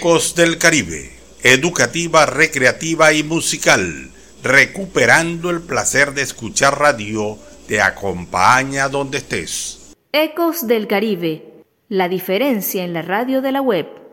Ecos del Caribe, educativa, recreativa y musical, recuperando el placer de escuchar radio, te acompaña donde estés. Ecos del Caribe, la diferencia en la radio de la web.